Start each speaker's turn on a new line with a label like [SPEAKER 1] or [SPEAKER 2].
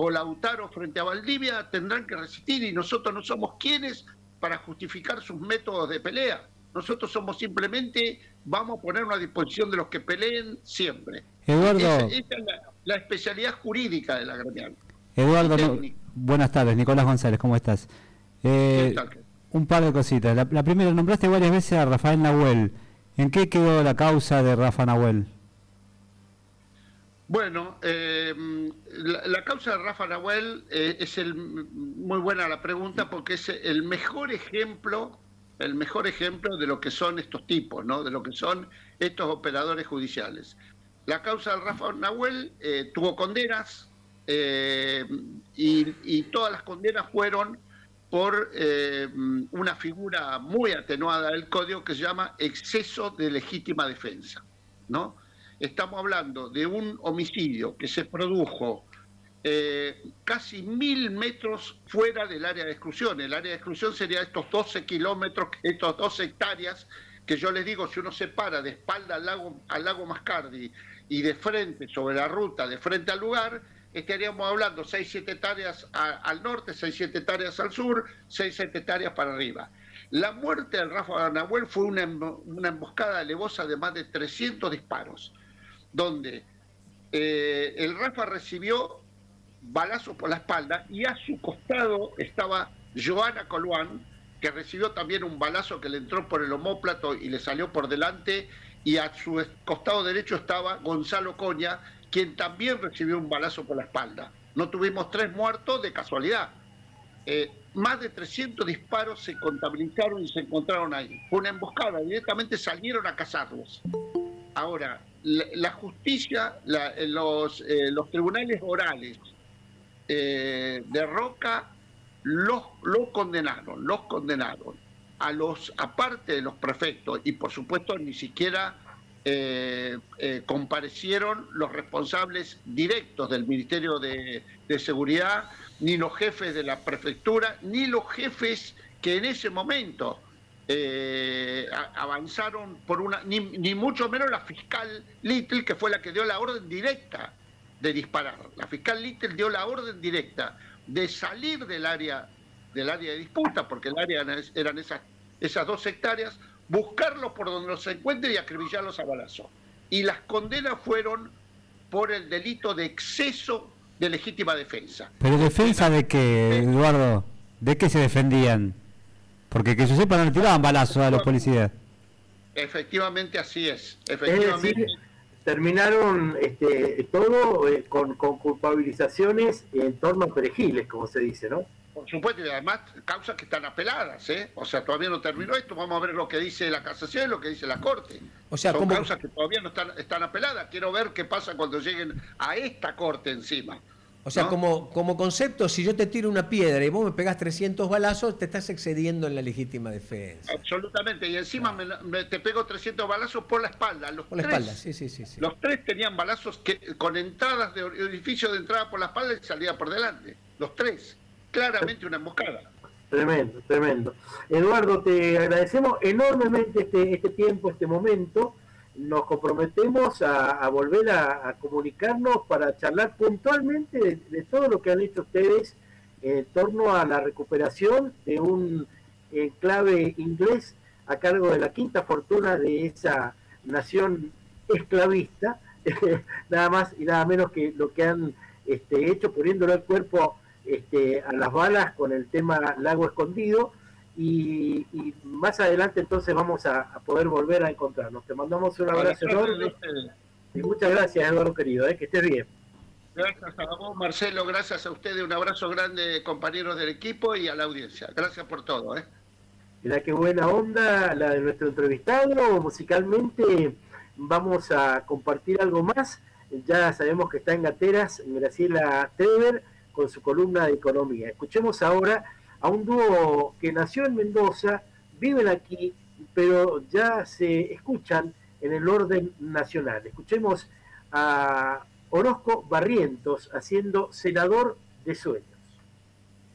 [SPEAKER 1] o Lautaro frente a Valdivia tendrán que resistir, y nosotros no somos quienes para justificar sus métodos de pelea. Nosotros somos simplemente, vamos a ponernos a disposición de los que peleen siempre.
[SPEAKER 2] Eduardo.
[SPEAKER 1] Esa es la especialidad jurídica de la gremial.
[SPEAKER 2] Eduardo, buenas tardes, Nicolás González, ¿cómo estás? Un par de cositas. La primera, nombraste varias veces a Rafael Nahuel. ¿En qué quedó la causa de Rafa Nahuel?
[SPEAKER 1] Bueno, la causa de Rafa Nahuel muy buena la pregunta, porque es el mejor ejemplo de lo que son estos tipos, ¿no? De lo que son estos operadores judiciales. La causa de Rafa Nahuel tuvo condenas, y todas las condenas fueron por una figura muy atenuada del código que se llama exceso de legítima defensa, ¿no? Estamos hablando de un homicidio que se produjo casi 1000 metros fuera del área de exclusión. El área de exclusión sería estos 12 kilómetros, estos 12 hectáreas, que yo les digo, si uno se para de espalda al lago Mascardi y de frente sobre la ruta, de frente al lugar, estaríamos hablando 6-7 hectáreas al norte, 6-7 hectáreas al sur, 6-7 hectáreas para arriba. La muerte de Rafa Nahuel fue una emboscada alevosa de más de 300 disparos, donde el Rafa recibió balazos por la espalda y a su costado estaba Joana Coluán, que recibió también un balazo que le entró por el omóplato y le salió por delante, y a su costado derecho estaba Gonzalo Coña, quien también recibió un balazo por la espalda. No tuvimos 3 muertos de casualidad. Más de 300 disparos se contabilizaron y se encontraron ahí. Fue una emboscada, directamente salieron a cazarlos. Ahora, la justicia, los tribunales orales de Roca los condenaron. Aparte de los prefectos, y por supuesto ni siquiera comparecieron los responsables directos del Ministerio de Seguridad, ni los jefes de la prefectura, ni los jefes que en ese momento avanzaron por ni mucho menos la fiscal Little, que fue la que dio la orden directa de disparar. La fiscal Little dio la orden directa de salir del área de disputa, porque el área eran esas 2 hectáreas, buscarlos por donde los encuentre y acribillarlos a balazo. Y las condenas fueron por el delito de exceso de legítima defensa.
[SPEAKER 2] ¿Pero defensa de qué, Eduardo? ¿De qué se defendían? Porque que yo sepa no le tiraban balazos a los policías.
[SPEAKER 1] Efectivamente así es. Efectivamente.
[SPEAKER 3] Es decir, terminaron todo con culpabilizaciones en torno a perejiles, como se dice, ¿no?
[SPEAKER 1] Por supuesto, y además causas que están apeladas, ¿eh? O sea, todavía no terminó esto, vamos a ver lo que dice la casación y lo que dice la Corte.
[SPEAKER 2] O sea,
[SPEAKER 1] son causas que todavía no están apeladas. Quiero ver qué pasa cuando lleguen a esta Corte encima.
[SPEAKER 4] O sea, ¿no? como concepto, si yo te tiro una piedra y vos me pegás 300 balazos, te estás excediendo en la legítima defensa.
[SPEAKER 1] Absolutamente, y encima te pego 300 balazos por la espalda.
[SPEAKER 4] Por la espalda, sí.
[SPEAKER 1] Los 3 tenían balazos con entradas de orificio de entrada por la espalda y salida por delante. Los 3. Claramente una emboscada.
[SPEAKER 3] Tremendo. Eduardo, te agradecemos enormemente este tiempo, este momento. Nos comprometemos a volver a comunicarnos para charlar puntualmente de todo lo que han hecho ustedes en torno a la recuperación de un enclave inglés a cargo de la quinta fortuna de esa nación esclavista, nada más y nada menos que lo que han hecho, poniéndole el cuerpo a las balas con el tema Lago Escondido, y más adelante entonces vamos a poder volver a encontrarnos. Te mandamos un abrazo enorme y muchas gracias, Eduardo querido, que estés bien.
[SPEAKER 1] Gracias a vos, Marcelo, gracias a ustedes, un abrazo grande, compañeros del equipo, y a la audiencia. Gracias por todo.
[SPEAKER 3] Mirá qué buena onda la de nuestro entrevistado. Musicalmente vamos a compartir algo más. Ya sabemos que está en Gateras Graciela Trever con su columna de economía. Escuchemos ahora a un dúo que nació en Mendoza, viven aquí, pero ya se escuchan en el orden nacional. Escuchemos a Orozco Barrientos haciendo Senador de Sueño.